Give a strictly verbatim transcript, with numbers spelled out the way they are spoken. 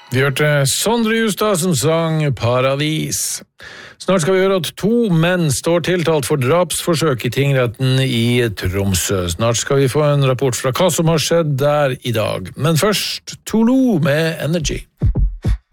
Vi hørte Sondre Justad som sang Paradis. Snart skal vi høre at to menn står tiltalt for drapsforsøk i tingretten i Tromsø. Snart skal vi få en rapport fra hva som har skjedd der i dag. Men først, Tolo med Energy.